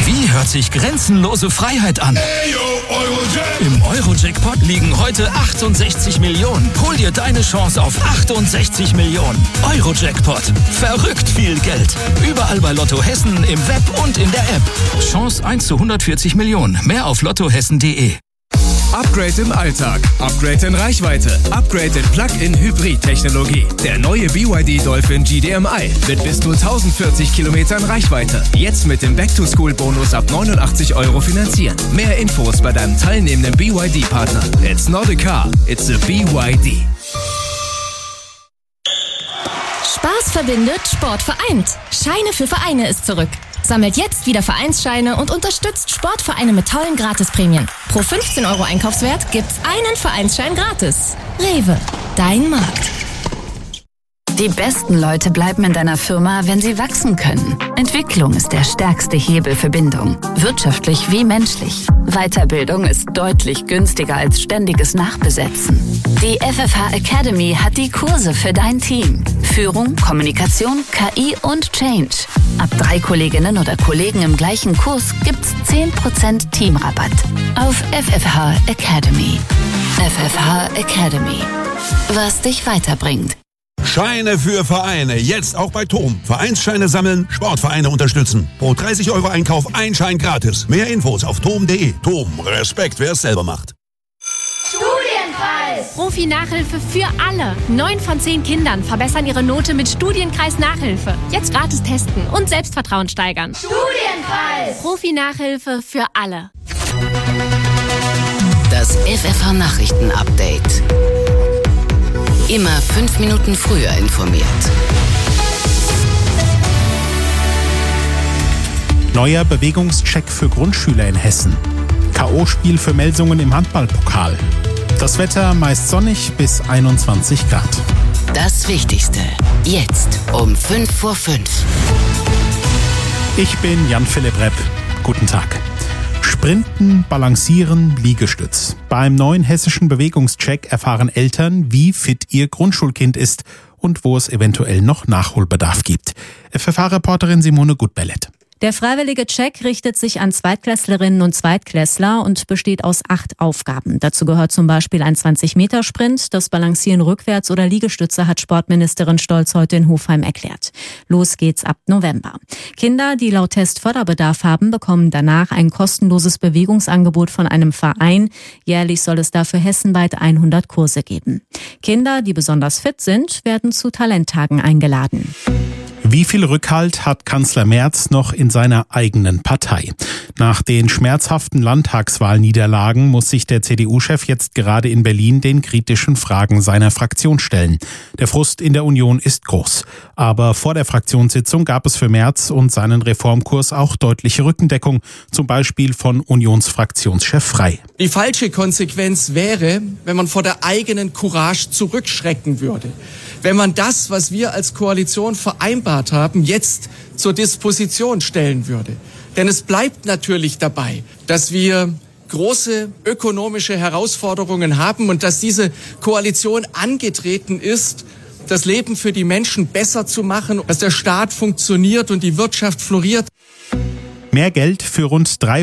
Wie hört sich grenzenlose Freiheit an? Im Euro-Jackpot liegen heute 68 Millionen. Hol dir deine Chance auf 68 Millionen. Euro-Jackpot. Verrückt viel Geld. Überall bei Lotto Hessen, im Web und in der App. Chance 1 zu 140 Millionen. Mehr auf lottohessen.de. Upgrade im Alltag, Upgrade in Reichweite, Upgrade in Plug-in-Hybrid-Technologie. Der neue BYD Dolphin GDMI mit bis zu 1040 Kilometern Reichweite. Jetzt mit dem Back-to-School-Bonus ab 89 € finanzieren. Mehr Infos bei deinem teilnehmenden BYD-Partner. It's not a car, it's a BYD. Spaß verbindet, Sport vereint. Scheine für Vereine ist zurück. Sammelt jetzt wieder Vereinsscheine und unterstützt Sportvereine mit tollen Gratisprämien. Pro 15 € Einkaufswert gibt's einen Vereinsschein gratis. Rewe, dein Markt. Die besten Leute bleiben in deiner Firma, wenn sie wachsen können. Entwicklung ist der stärkste Hebel für Bindung, wirtschaftlich wie menschlich. Weiterbildung ist deutlich günstiger als ständiges Nachbesetzen. Die FFH Academy hat die Kurse für dein Team. Führung, Kommunikation, KI und Change. Ab 3 Kolleginnen oder Kollegen im gleichen Kurs gibt's 10% Teamrabatt. Auf FFH Academy. FFH Academy. Was dich weiterbringt. Scheine für Vereine. Jetzt auch bei TOM. Vereinsscheine sammeln, Sportvereine unterstützen. Pro 30 € Einkauf ein Schein gratis. Mehr Infos auf tom.de. TOM. Respekt, wer es selber macht. Studienkreis. Profi-Nachhilfe für alle. 9 von 10 Kindern verbessern ihre Note mit Studienkreis-Nachhilfe. Jetzt gratis testen und Selbstvertrauen steigern. Studienkreis. Profi-Nachhilfe für alle. Das FFH-Nachrichten-Update. Immer 5 Minuten früher informiert. Neuer Bewegungscheck für Grundschüler in Hessen. K.O.-Spiel für Melsungen im Handballpokal. Das Wetter meist sonnig bis 21 Grad. Das Wichtigste. Jetzt um 5:05 Uhr. Ich bin Jan-Philipp Repp. Guten Tag. Sprinten, Balancieren, Liegestütz. Beim neuen hessischen Bewegungscheck erfahren Eltern, wie fit ihr Grundschulkind ist und wo es eventuell noch Nachholbedarf gibt. FFH-Reporterin Simone Gutbellet. Der freiwillige Check richtet sich an Zweitklässlerinnen und Zweitklässler und besteht aus 8 Aufgaben. Dazu gehört zum Beispiel ein 20-Meter-Sprint. Das Balancieren rückwärts oder Liegestütze hat Sportministerin Stolz heute in Hofheim erklärt. Los geht's ab November. Kinder, die laut Test Förderbedarf haben, bekommen danach ein kostenloses Bewegungsangebot von einem Verein. Jährlich soll es dafür hessenweit 100 Kurse geben. Kinder, die besonders fit sind, werden zu Talenttagen eingeladen. Wie viel Rückhalt hat Kanzler Merz noch in seiner eigenen Partei? Nach den schmerzhaften Landtagswahlniederlagen muss sich der CDU-Chef jetzt gerade in Berlin den kritischen Fragen seiner Fraktion stellen. Der Frust in der Union ist groß. Aber vor der Fraktionssitzung gab es für Merz und seinen Reformkurs auch deutliche Rückendeckung, zum Beispiel von Unionsfraktionschef Frey. Die falsche Konsequenz wäre, wenn man vor der eigenen Courage zurückschrecken würde. Wenn man das, was wir als Koalition vereinbart haben, jetzt zur Disposition stellen würde. Denn es bleibt natürlich dabei, dass wir große ökonomische Herausforderungen haben und dass diese Koalition angetreten ist, das Leben für die Menschen besser zu machen, dass der Staat funktioniert und die Wirtschaft floriert. Mehr Geld für rund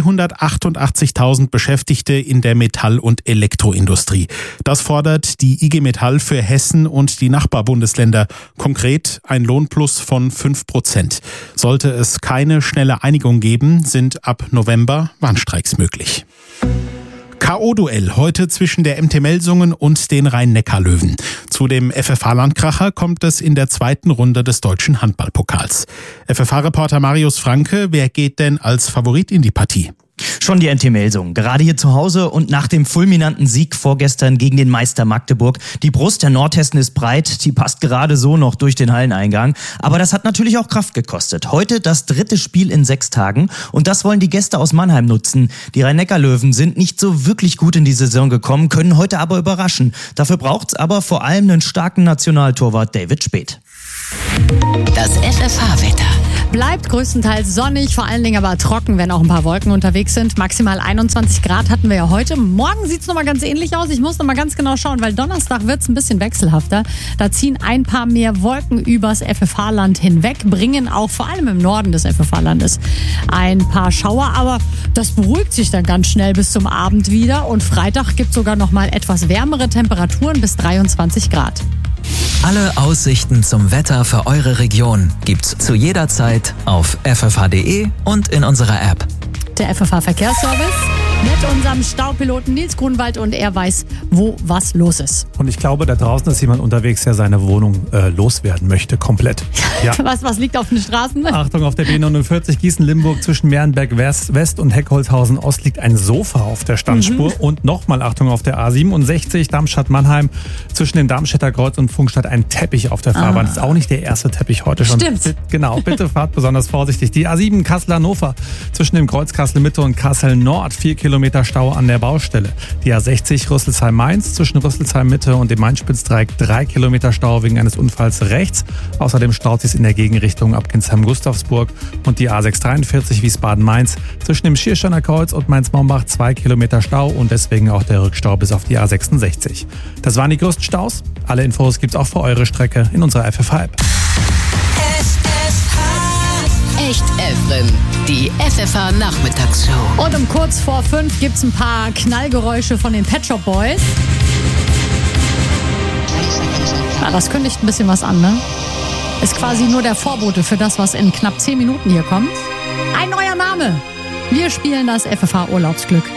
388.000 Beschäftigte in der Metall- und Elektroindustrie. Das fordert die IG Metall für Hessen und die Nachbarbundesländer. Konkret ein Lohnplus von 5%. Sollte es keine schnelle Einigung geben, sind ab November Warnstreiks möglich. K.O.-Duell heute zwischen der MT Melsungen und den Rhein-Neckar-Löwen. Zu dem FFH-Landkracher kommt es in der zweiten Runde des deutschen Handballpokals. FFH-Reporter Marius Franke, wer geht denn als Favorit in die Partie? Schon die NT Melsungen, gerade hier zu Hause und nach dem fulminanten Sieg vorgestern gegen den Meister Magdeburg. Die Brust der Nordhessen ist breit, die passt gerade so noch durch den Halleneingang. Aber das hat natürlich auch Kraft gekostet. Heute das 3. Spiel in 6 Tagen und das wollen die Gäste aus Mannheim nutzen. Die Rhein-Neckar-Löwen sind nicht so wirklich gut in die Saison gekommen, können heute aber überraschen. Dafür braucht's aber vor allem einen starken Nationaltorwart David Speth. Das FFH-Wetter Bleibt größtenteils sonnig, vor allen Dingen aber trocken, wenn auch ein paar Wolken unterwegs sind. Maximal 21 Grad hatten wir ja heute. Morgen sieht es nochmal ganz ähnlich aus. Ich muss nochmal ganz genau schauen, weil Donnerstag wird es ein bisschen wechselhafter. Da ziehen ein paar mehr Wolken übers FFH-Land hinweg, bringen auch vor allem im Norden des FFH-Landes ein paar Schauer. Aber das beruhigt sich dann ganz schnell bis zum Abend wieder. Und Freitag gibt es sogar nochmal etwas wärmere Temperaturen bis 23 Grad. Alle Aussichten zum Wetter für eure Region gibt's zu jeder Zeit auf ffh.de und in unserer App. Der FFH-Verkehrsservice mit unserem Staupiloten Nils Grunwald und er weiß, wo was los ist. Und ich glaube, da draußen ist jemand unterwegs, der seine Wohnung loswerden möchte, komplett. Ja. Was liegt auf den Straßen? Achtung, auf der B49 Gießen-Limburg zwischen Mehrenberg West und Heckholzhausen Ost liegt ein Sofa auf der Standspur. Und nochmal Achtung auf der A67 Darmstadt-Mannheim zwischen dem Darmstädter Kreuz und Funkstadt ein Teppich auf der Fahrbahn. Das ist auch nicht der erste Teppich heute schon. Stimmt. Genau, bitte fahrt besonders vorsichtig. Die A7 Kassel-Hannover zwischen dem Kreuz Kassel-Mitte und Kassel-Nord 4 Kilometer Stau an der Baustelle. Die A60 Rüsselsheim-Mainz zwischen Rüsselsheim-Mitte und dem Main-Spitzdreieck 3 Kilometer Stau wegen eines Unfalls rechts. Außerdem staut sich in der Gegenrichtung ab Ginsheim-Gustavsburg und die A643 Wiesbaden-Mainz zwischen dem Schiersteiner Kreuz und Mainz-Mombach 2 Kilometer Stau und deswegen auch der Rückstau bis auf die A66. Das waren die größten Staus. Alle Infos gibt's auch für eure Strecke in unserer FFH-App. Echt Efren, die FFH-Nachmittagsshow. Und um kurz vor 5 gibt's ein paar Knallgeräusche von den Pet Shop Boys. Ja, das kündigt ein bisschen was an, ne? Ist quasi nur der Vorbote für das, was in knapp 10 Minuten hier kommt. Ein neuer Name. Wir spielen das FFH-Urlaubsglück.